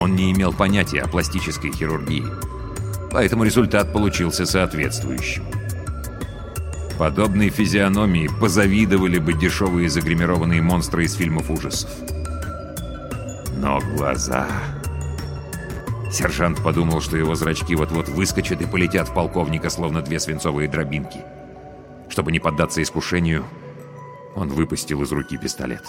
Он не имел понятия о пластической хирургии, поэтому результат получился соответствующим. Подобной физиономии позавидовали бы дешевые загримированные монстры из фильмов ужасов. Но глаза... Сержант подумал, что его зрачки вот-вот выскочат и полетят в полковника, словно две свинцовые дробинки. Чтобы не поддаться искушению, он выпустил из руки пистолет.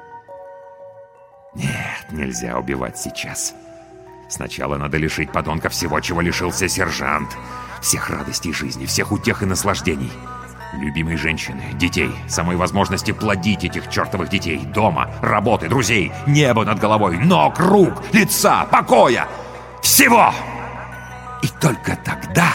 Нет, нельзя убивать сейчас. Сначала надо лишить подонка всего, чего лишился сержант. Всех радостей жизни, всех утех и наслаждений. Любимой женщины, детей, самой возможности плодить этих чертовых детей. Дома, работы, друзей, небо над головой, ног, рук, лица, покоя. Всего! И только тогда...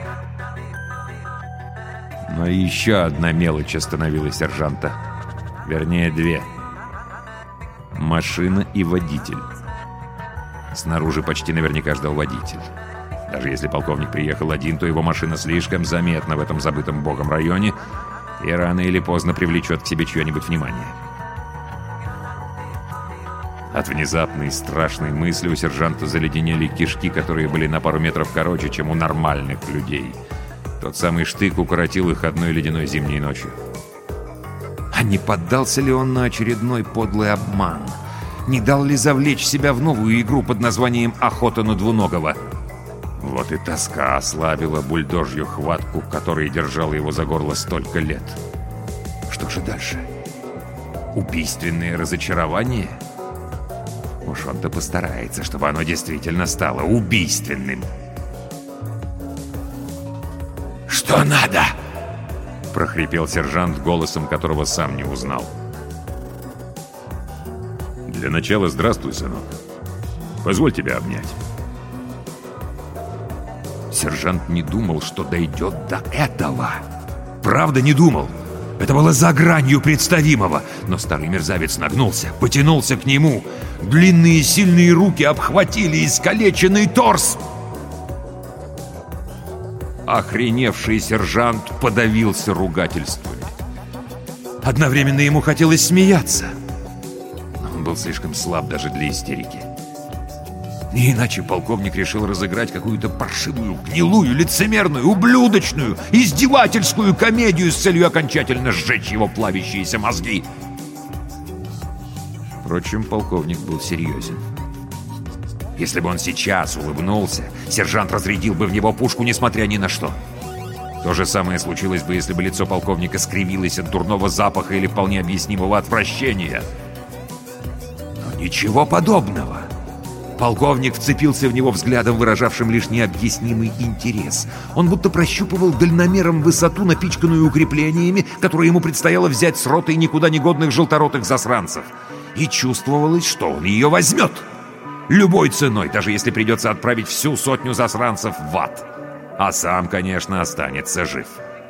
Но еще одна мелочь остановила сержанта. Вернее, две. Машина и водитель. Снаружи почти наверняка ждал водитель. Даже если полковник приехал один, то его машина слишком заметна в этом забытом богом районе и рано или поздно привлечет к себе чье-нибудь внимание. От внезапной страшной мысли у сержанта заледенели кишки, которые были на пару метров короче, чем у нормальных людей. Тот самый штык укоротил их одной ледяной зимней ночью. А не поддался ли он на очередной подлый обман? Не дал ли завлечь себя в новую игру под названием «Охота на двуногого»? Вот и тоска ослабила бульдожью хватку, которой держала его за горло столько лет. Что же дальше? Убийственное разочарование? Уж он-то постарается, чтобы оно действительно стало убийственным. «Что надо?» — прохрипел сержант голосом, которого сам не узнал. «Для начала здравствуй, сынок. Позволь тебя обнять». Сержант не думал, что дойдет до этого. Правда, не думал. Это было за гранью представимого. Но старый мерзавец нагнулся, потянулся к нему. Длинные сильные руки обхватили искалеченный торс. Охреневший сержант подавился ругательствами. Одновременно ему хотелось смеяться. Но он был слишком слаб даже для истерики. Не иначе полковник решил разыграть какую-то паршивую, гнилую, лицемерную, ублюдочную, издевательскую комедию с целью окончательно сжечь его плавящиеся мозги. Впрочем, полковник был серьезен. Если бы он сейчас улыбнулся, сержант разрядил бы в него пушку, несмотря ни на что. То же самое случилось бы, если бы лицо полковника скривилось от дурного запаха или вполне объяснимого отвращения. Но ничего подобного. Полковник вцепился в него взглядом, выражавшим лишь необъяснимый интерес. Он будто прощупывал дальномером высоту, напичканную укреплениями, которые ему предстояло взять с ротой никуда не годных желторотых засранцев. И чувствовалось, что он ее возьмет. Любой ценой, даже если придется отправить всю сотню засранцев в ад. А сам, конечно, останется жив.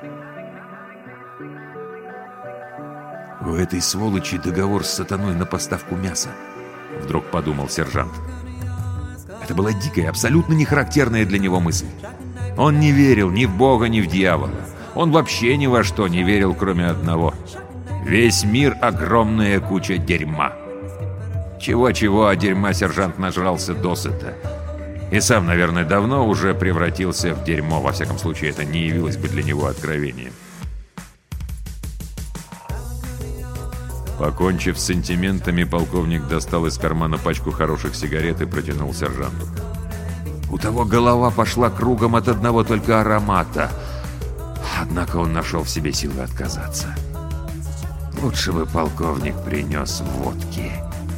«У этой сволочи договор с сатаной на поставку мяса», — вдруг подумал сержант. Это была дикая, абсолютно не характерная для него мысль. Он не верил ни в Бога, ни в дьявола. Он вообще ни во что не верил, кроме одного. Весь мир — огромная куча дерьма. Чего-чего, а дерьма сержант нажрался досыта. И сам, наверное, давно уже превратился в дерьмо. Во всяком случае, это не явилось бы для него откровением. Покончив с сантиментами, полковник достал из кармана пачку хороших сигарет и протянул сержанту. У того голова пошла кругом от одного только аромата. Однако он нашел в себе силы отказаться. Лучше бы полковник принес водки.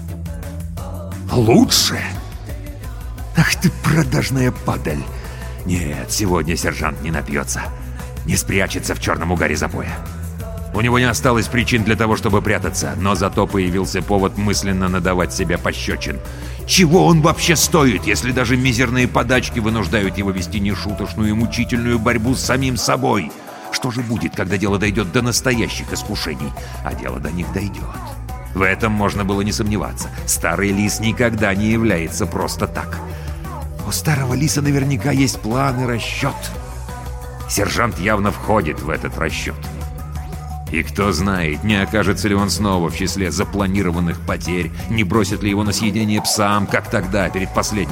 Лучше? Ах ты, продажная падаль! Нет, сегодня сержант не напьется. Не спрячется в черном угаре запоя. У него не осталось причин для того, чтобы прятаться, но зато появился повод мысленно надавать себе пощечин. Чего он вообще стоит, если даже мизерные подачки вынуждают его вести нешуточную и мучительную борьбу с самим собой? Что же будет, когда дело дойдет до настоящих искушений? А дело до них дойдет. В этом можно было не сомневаться. Старый лис никогда не является просто так. У старого лиса наверняка есть план и расчет. Сержант явно входит в этот расчет. И кто знает, не окажется ли он снова в числе запланированных потерь, не бросит ли его на съедение псам, как тогда, перед последним